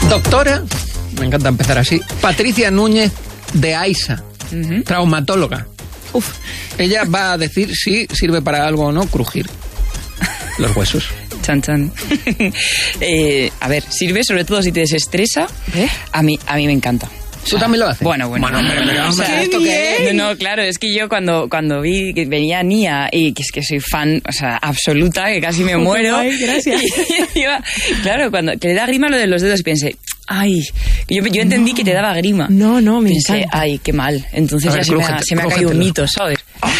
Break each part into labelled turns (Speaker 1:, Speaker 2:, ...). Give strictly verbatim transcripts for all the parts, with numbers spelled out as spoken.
Speaker 1: Doctora, me encanta empezar así, Patricia Núñez de Aisa, uh-huh. traumatóloga. Uf. Ella va a decir si sirve para algo o no crujir los huesos.
Speaker 2: Chan, chan. eh, a ver, sirve sobre todo si te desestresa. ¿Eh? A mí, a mí me encanta.
Speaker 1: O sea, ¿tú también lo haces?
Speaker 2: Bueno, bueno.
Speaker 1: Bueno, hombre, pero,
Speaker 2: o sea,
Speaker 1: ¿esto qué es?
Speaker 2: No, no, claro, es que yo cuando, cuando vi que venía Nia y que es que soy fan, o sea, absoluta, que casi me muero.
Speaker 3: Ay, gracias.
Speaker 2: Y, iba, claro, cuando que le da grima lo de los dedos, pensé, ay, yo, yo entendí no, que te daba grima.
Speaker 3: No, no, me
Speaker 2: pensé,
Speaker 3: encanta.
Speaker 2: Ay, qué mal. Entonces ver, ya crujete, se me ha, se me ha caído un mito, ¿sabes?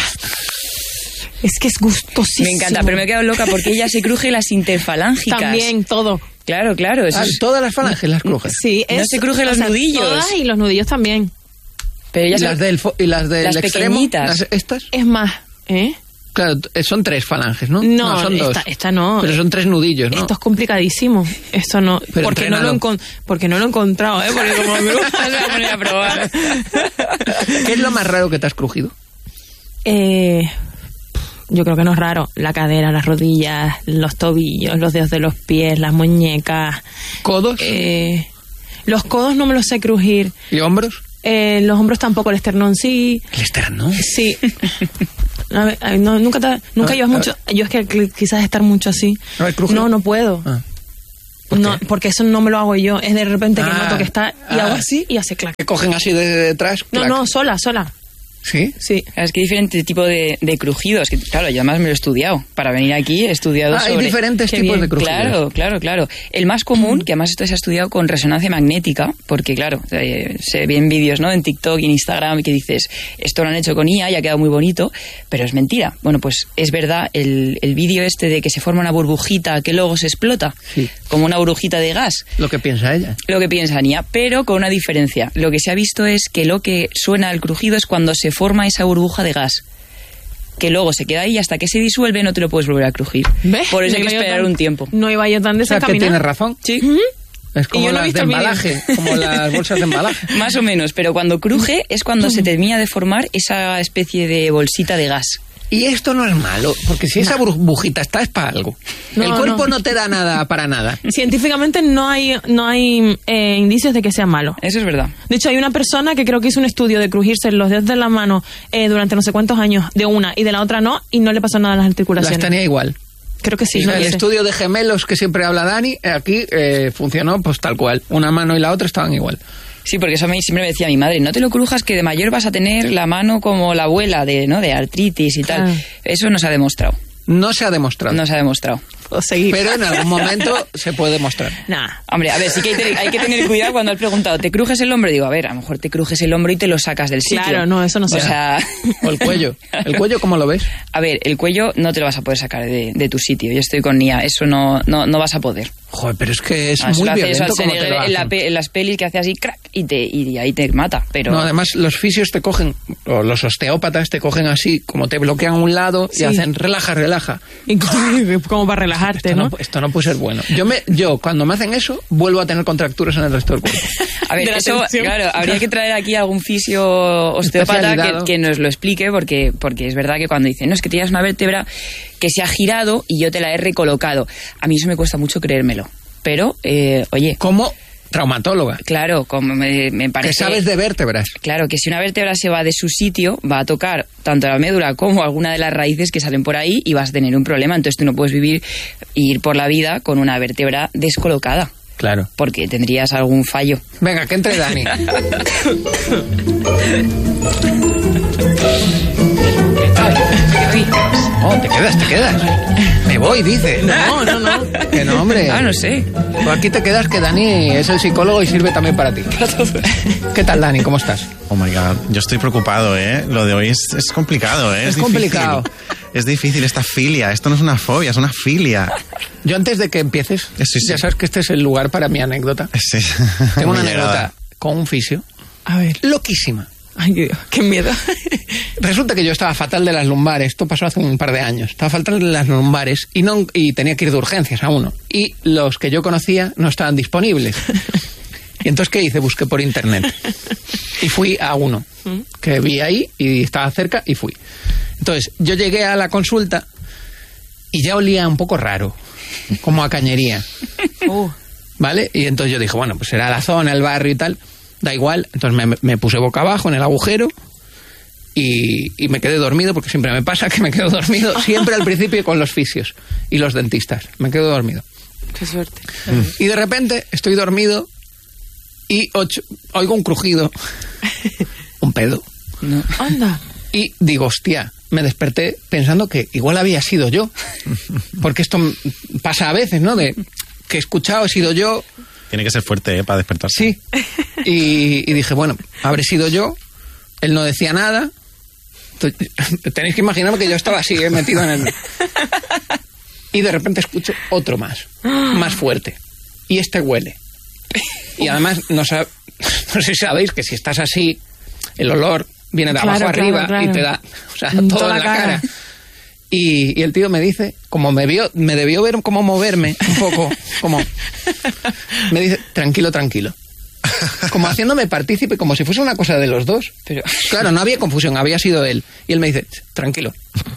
Speaker 3: Es que es gustosísimo.
Speaker 2: Me encanta, pero me he quedado loca porque ella se cruje las interfalángicas.
Speaker 3: También, todo.
Speaker 2: Claro, claro. Eso
Speaker 1: ah,
Speaker 2: es...
Speaker 1: Todas las falanges las cruje.
Speaker 3: Sí, es,
Speaker 2: no se cruje los
Speaker 3: o sea,
Speaker 2: nudillos.
Speaker 3: Todas y los nudillos también.
Speaker 2: Pero
Speaker 1: ¿Y, se... las del fo... ¿Y las del
Speaker 2: las
Speaker 1: extremo?
Speaker 2: Pequeñitas.
Speaker 1: ¿Las, ¿Estas?
Speaker 3: Es más, ¿eh?
Speaker 1: Claro, son tres falanges, ¿no?
Speaker 3: No,
Speaker 1: no son
Speaker 3: esta,
Speaker 1: dos.
Speaker 3: Esta no.
Speaker 1: Pero son tres nudillos, ¿no?
Speaker 3: Esto es complicadísimo. Esto no.
Speaker 1: Pero
Speaker 3: porque no, lo encon... porque no lo he encontrado, ¿eh? Porque como me gusta, me voy a poner a probar.
Speaker 1: ¿Qué es lo más raro que te has crujido?
Speaker 3: Eh... Yo creo que no es raro. La cadera, las rodillas, los tobillos, los dedos de los pies, las muñecas.
Speaker 1: ¿Codos?
Speaker 3: Eh, los codos no me los sé crujir.
Speaker 1: ¿Y hombros?
Speaker 3: Eh, los hombros tampoco, el esternón sí.
Speaker 1: ¿El esternón?
Speaker 3: Sí. A ver, no, nunca te, nunca
Speaker 1: a
Speaker 3: llevas mucho. Yo es que quizás estar mucho así.
Speaker 1: A ver, cruje.
Speaker 3: No, no puedo.
Speaker 1: Ah. ¿Por
Speaker 3: no, porque eso no me lo hago yo. Es de repente que
Speaker 1: ah,
Speaker 3: noto que está y
Speaker 1: ah,
Speaker 3: hago así y hace clac.
Speaker 1: ¿Que cogen así de detrás?
Speaker 3: No,
Speaker 1: clac.
Speaker 3: no, sola, sola.
Speaker 1: ¿Sí?
Speaker 3: Sí.
Speaker 2: Es que hay diferentes tipos de, de crujidos. Que, claro, yo además me lo he estudiado. Para venir aquí he estudiado
Speaker 1: ah,
Speaker 2: sobre...
Speaker 1: hay diferentes
Speaker 3: Qué
Speaker 1: tipos
Speaker 3: bien.
Speaker 1: de crujidos.
Speaker 2: Claro, claro, claro. El más común, que además esto se ha estudiado con resonancia magnética, porque claro, eh, se ven vídeos, ¿no? En TikTok y en Instagram que dices, esto lo han hecho con I A y ha quedado muy bonito, pero es mentira. Bueno, pues es verdad, el, el vídeo este de que se forma una burbujita que luego se explota,
Speaker 1: sí.
Speaker 2: como una burbujita de gas.
Speaker 1: Lo que piensa ella.
Speaker 2: Lo que piensa Nia, pero con una diferencia. Lo que se ha visto es que lo que suena al crujido es cuando se forma esa burbuja de gas, que luego se queda ahí y hasta que se disuelve no te lo puedes volver a crujir.
Speaker 3: ¿Ves?
Speaker 2: Por eso
Speaker 3: no
Speaker 2: hay que esperar
Speaker 3: tan,
Speaker 2: un tiempo.
Speaker 3: No iba yo tan
Speaker 1: desencaminada. O sea, que tienes razón.
Speaker 2: Sí.
Speaker 3: ¿Mm?
Speaker 1: Es como
Speaker 3: no
Speaker 1: las de embalaje, como las bolsas de embalaje.
Speaker 2: Más o menos, pero cuando cruje es cuando se termina de formar esa especie de bolsita de gas.
Speaker 1: Y esto no es malo, porque si esa burbujita está es para algo. No, el cuerpo no. no te da nada para nada.
Speaker 3: Científicamente no hay no hay eh, indicios de que sea malo.
Speaker 2: Eso es verdad.
Speaker 3: De hecho, hay una persona que creo que hizo un estudio de crujirse los dedos de la mano eh, durante no sé cuántos años, de una y de la otra no, y no le pasó nada a las articulaciones.
Speaker 1: Las tenía igual.
Speaker 3: Creo que sí.
Speaker 1: Y
Speaker 3: no
Speaker 1: el
Speaker 3: sé.
Speaker 1: estudio de gemelos que siempre habla Dani, aquí eh, funcionó pues tal cual. Una mano y la otra estaban igual.
Speaker 2: Sí, porque eso me, siempre me decía mi madre, no te lo crujas que de mayor vas a tener la mano como la abuela, de, ¿no? de artritis y tal. Ah. Eso no se ha demostrado.
Speaker 1: No se ha demostrado.
Speaker 2: No se ha demostrado.
Speaker 3: O seguir.
Speaker 1: Pero en algún momento se puede demostrar.
Speaker 3: Nah.
Speaker 2: Hombre, a ver, sí que hay, te, hay que tener cuidado cuando has preguntado, ¿te crujes el hombro? Digo, a ver, a lo mejor te crujes el hombro y te lo sacas del sitio.
Speaker 3: Claro, no, eso no se
Speaker 2: O sea...
Speaker 1: O el cuello. ¿El cuello cómo lo ves?
Speaker 2: A ver, el cuello no te lo vas a poder sacar de, de tu sitio. Yo estoy con Nia, eso no, no, no vas a poder.
Speaker 1: Joder, pero es que es
Speaker 2: no,
Speaker 1: muy
Speaker 2: hace,
Speaker 1: violento
Speaker 2: eso
Speaker 1: como te lo
Speaker 2: en, la, en las pelis que hace así, crack, y, te, y ahí te mata. Pero...
Speaker 1: No, además los fisios te cogen, o los osteópatas te cogen así, como te bloquean un lado sí. y hacen relaja, relaja.
Speaker 3: Y como para relajarte,
Speaker 1: esto
Speaker 3: ¿no?
Speaker 1: ¿no? Esto no puede ser bueno. Yo, me, yo cuando me hacen eso, vuelvo a tener contracturas en el resto del cuerpo.
Speaker 2: A ver, eso, tensión. Claro, habría que traer aquí algún fisio osteópata que, que nos lo explique, porque, porque es verdad que cuando dicen, no, es que tienes una vértebra que se ha girado y yo te la he recolocado. A mí eso me cuesta mucho creérmelo. Pero, eh, oye...
Speaker 1: ¿Cómo? Traumatóloga.
Speaker 2: Claro, como me, me parece...
Speaker 1: Que sabes de vértebras.
Speaker 2: Claro, que si una vértebra se va de su sitio, va a tocar tanto la médula como alguna de las raíces que salen por ahí y vas a tener un problema. Entonces tú no puedes vivir y ir por la vida con una vértebra descolocada.
Speaker 1: Claro.
Speaker 2: Porque tendrías algún fallo.
Speaker 1: Venga, que entre Dani. Oh, te quedas, te quedas. Me voy, dice.
Speaker 3: No, no, no.
Speaker 1: Que no, hombre.
Speaker 2: Ah, no sé.
Speaker 1: Pues aquí te quedas, que Dani es el psicólogo y sirve también para ti. ¿Qué tal, Dani? ¿Cómo estás?
Speaker 4: Oh my God, yo estoy preocupado, ¿eh? Lo de hoy es, es complicado, ¿eh?
Speaker 1: Es,
Speaker 4: es
Speaker 1: complicado.
Speaker 4: Es difícil esta filia. Esto no es una fobia, es una filia.
Speaker 1: Yo antes de que empieces, sí, sí. ya sabes que este es el lugar para mi anécdota.
Speaker 4: Sí.
Speaker 1: Tengo una anécdota con un fisio.
Speaker 3: A ver.
Speaker 1: Loquísima.
Speaker 3: Ay, Dios, qué miedo.
Speaker 1: Resulta que yo estaba fatal de las lumbares. Esto pasó hace un par de años. Estaba fatal de las lumbares y, no, y tenía que ir de urgencias a uno. Y los que yo conocía no estaban disponibles. Y entonces, ¿qué hice? Busqué por internet. Y fui a uno que vi ahí y estaba cerca y fui. Entonces, yo llegué a la consulta y ya olía un poco raro, como a cañería.
Speaker 3: Uh.
Speaker 1: ¿vale? Y entonces yo dije, bueno, pues será la zona, el barrio y tal, da igual. Entonces me, me puse boca abajo en el agujero y, y me quedé dormido, porque siempre me pasa que me quedo dormido, siempre al principio con los fisios y los dentistas, me quedo dormido.
Speaker 3: Qué suerte.
Speaker 1: Mm. Y de repente estoy dormido y ocho, oigo un crujido, un pedo.
Speaker 2: No.
Speaker 3: Anda.
Speaker 1: Y digo, hostia, me desperté pensando que igual había sido yo. Porque esto pasa a veces, ¿no? De que he escuchado, he sido yo.
Speaker 4: Tiene que ser fuerte, ¿eh? Para despertarse.
Speaker 1: Sí. Y, y dije, bueno, habré sido yo. Él no decía nada. Entonces, tenéis que imaginar que yo estaba así, ¿eh? Metido en el... Y de repente escucho otro más, más fuerte. Y este huele. Y además, no, sab... no sé si sabéis que si estás así, el olor viene de abajo
Speaker 3: claro,
Speaker 1: arriba
Speaker 3: claro, claro.
Speaker 1: y te da, o sea,
Speaker 3: En
Speaker 1: todo
Speaker 3: toda
Speaker 1: en la
Speaker 3: la
Speaker 1: cara.
Speaker 3: cara.
Speaker 1: Y, y el tío me dice, como me vio, me debió ver cómo moverme un poco, como me dice, tranquilo, tranquilo. Como haciéndome partícipe, como si fuese una cosa de los dos. Pero claro, no había confusión, había sido él. Y él me dice, tranquilo.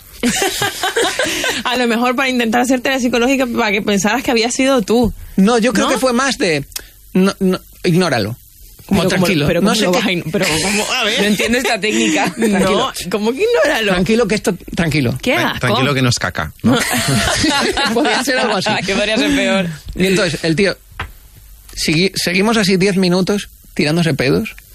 Speaker 3: A lo mejor para intentar hacerte la psicológica para que pensaras que había sido tú.
Speaker 1: No, yo creo
Speaker 3: ¿No?
Speaker 1: que fue más de, no, no, ignóralo. Como
Speaker 3: Pero
Speaker 1: tranquilo.
Speaker 3: Como, pero
Speaker 1: no
Speaker 3: ¿cómo
Speaker 1: sé
Speaker 3: lo
Speaker 1: qué-
Speaker 3: vas a ign- pero ¿cómo? A ver.
Speaker 2: No entiendo esta técnica.
Speaker 3: No, ¿cómo que ignóralo?
Speaker 1: Tranquilo que esto, tranquilo.
Speaker 3: ¿Qué
Speaker 4: Tra-
Speaker 3: asco?
Speaker 4: Tranquilo que no es caca, ¿no?
Speaker 1: Podría ser algo así.
Speaker 2: Que podría ser peor.
Speaker 1: Y entonces el tío, segui- seguimos así diez minutos tirándose pedos